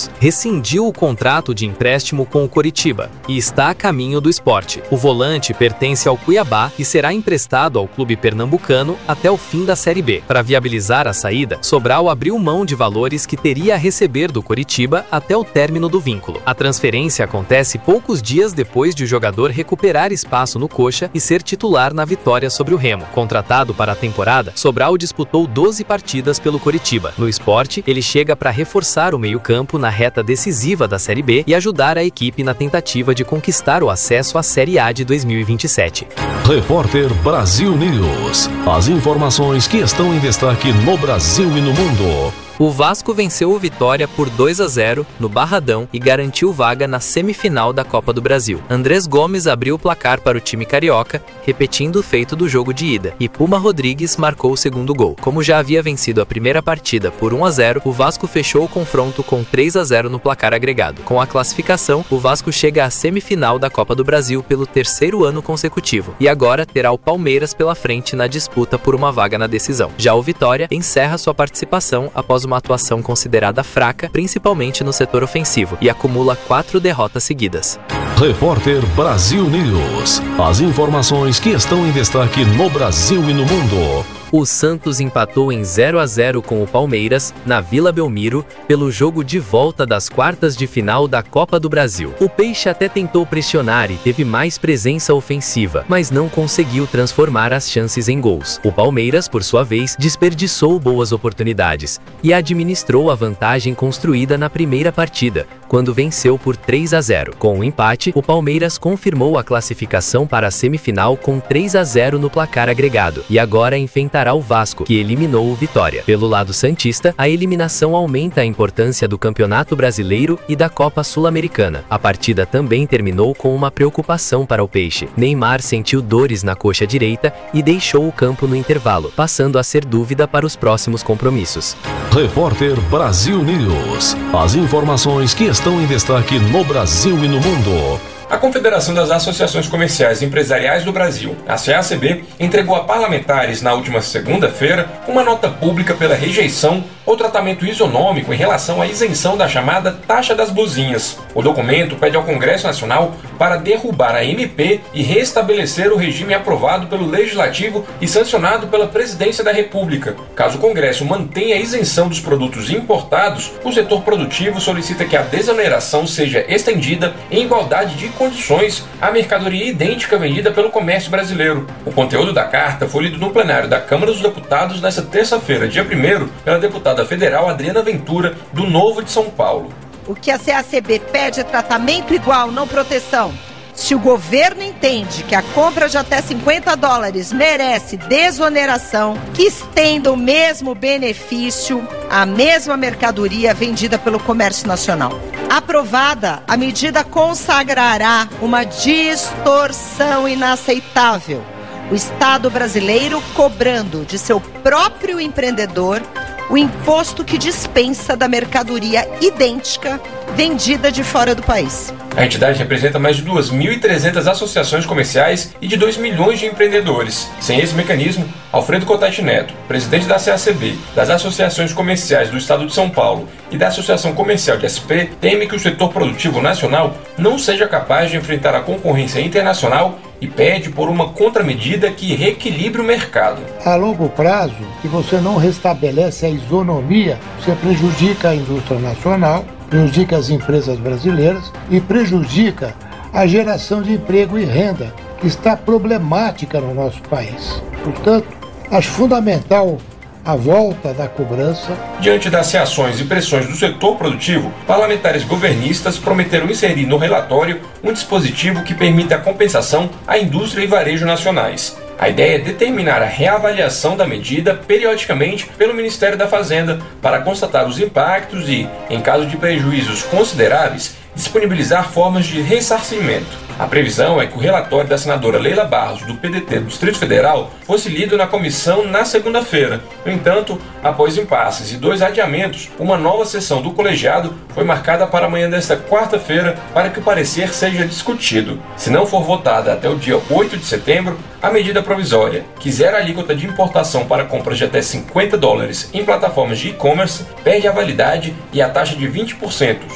Santos rescindiu o contrato de empréstimo com o Coritiba e está a caminho do Sport. O volante pertence ao Cuiabá e será emprestado ao clube pernambucano até o fim da Série B. Para viabilizar a saída, Sobral abriu mão de valores que teria a receber do Coritiba até o término do vínculo. A transferência acontece poucos dias depois de o jogador recuperar espaço no Coxa e ser titular na vitória sobre o Remo. Contratado para a temporada, Sobral disputou 12 partidas pelo Coritiba. No Sport, ele chega para reforçar o meio-campo na reta decisiva da Série B e ajudar a equipe na tentativa de conquistar o acesso à Série A de 2027. Repórter Brasil News. As informações que estão em destaque no Brasil e no mundo. O Vasco venceu o Vitória por 2-0 no Barradão e garantiu vaga na semifinal da Copa do Brasil. Andrés Gomes abriu o placar para o time carioca, repetindo o feito do jogo de ida, e Puma Rodrigues marcou o segundo gol. Como já havia vencido a primeira partida por 1-0, o Vasco fechou o confronto com 3-0 no placar agregado. Com a classificação, o Vasco chega à semifinal da Copa do Brasil pelo terceiro ano consecutivo, e agora terá o Palmeiras pela frente na disputa por uma vaga na decisão. Já o Vitória encerra sua participação após uma atuação considerada fraca, principalmente no setor ofensivo, e acumula 4 derrotas seguidas. Repórter Brasil News. As informações que estão em destaque no Brasil e no mundo. O Santos empatou em 0-0 com o Palmeiras, na Vila Belmiro, pelo jogo de volta das quartas de final da Copa do Brasil. O Peixe até tentou pressionar e teve mais presença ofensiva, mas não conseguiu transformar as chances em gols. O Palmeiras, por sua vez, desperdiçou boas oportunidades e administrou a vantagem construída na primeira partida, quando venceu por 3-0. Com o empate, o Palmeiras confirmou a classificação para a semifinal com 3-0 no placar agregado, e agora enfrentará o Vasco, que eliminou o Vitória. Pelo lado santista, a eliminação aumenta a importância do Campeonato Brasileiro e da Copa Sul-Americana. A partida também terminou com uma preocupação para o Peixe. Neymar sentiu dores na coxa direita e deixou o campo no intervalo, passando a ser dúvida para os próximos compromissos. Repórter Brasil News. As informações que estão em destaque no Brasil e no mundo. A Confederação das Associações Comerciais e Empresariais do Brasil, a CACB, entregou a parlamentares na última segunda-feira uma nota pública pela rejeição ou tratamento isonômico em relação à isenção da chamada taxa das buzinhas. O documento pede ao Congresso Nacional para derrubar a MP e restabelecer o regime aprovado pelo Legislativo e sancionado pela Presidência da República. Caso o Congresso mantenha a isenção dos produtos importados, o setor produtivo solicita que a desoneração seja estendida em igualdade de condições à mercadoria idêntica vendida pelo comércio brasileiro. O conteúdo da carta foi lido no plenário da Câmara dos Deputados nesta terça-feira, dia 1º, pela deputada federal Adriana Ventura, do Novo de São Paulo. O que a CACB pede é tratamento igual, não proteção. Se o governo entende que a compra de até $50 merece desoneração, que estenda o mesmo benefício à mesma mercadoria vendida pelo comércio nacional. Aprovada, a medida consagrará uma distorção inaceitável. O Estado brasileiro cobrando de seu próprio empreendedor o imposto que dispensa da mercadoria idêntica vendida de fora do país. A entidade representa mais de 2.300 associações comerciais e de 2 milhões de empreendedores. Sem esse mecanismo, Alfredo Cotati Neto, presidente da CACB, das associações comerciais do Estado de São Paulo e da Associação Comercial de SP, teme que o setor produtivo nacional não seja capaz de enfrentar a concorrência internacional e pede por uma contramedida que reequilibre o mercado. A longo prazo, se você não restabelece a isonomia, você prejudica a indústria nacional, prejudica as empresas brasileiras e prejudica a geração de emprego e renda, que está problemática no nosso país. Portanto, acho fundamental a volta da cobrança. Diante das reações e pressões do setor produtivo, parlamentares governistas prometeram inserir no relatório um dispositivo que permita a compensação à indústria e varejo nacionais. A ideia é determinar a reavaliação da medida periodicamente pelo Ministério da Fazenda para constatar os impactos e, em caso de prejuízos consideráveis, disponibilizar formas de ressarcimento. A previsão é que o relatório da senadora Leila Barros, do PDT do Distrito Federal, fosse lido na comissão na segunda-feira. No entanto, após impasses e 2 adiamentos, uma nova sessão do colegiado foi marcada para amanhã desta quarta-feira para que o parecer seja discutido. Se não for votada até o dia 8 de setembro, a medida provisória, que zera a alíquota de importação para compras de até $50 em plataformas de e-commerce, perde a validade e a taxa de 20%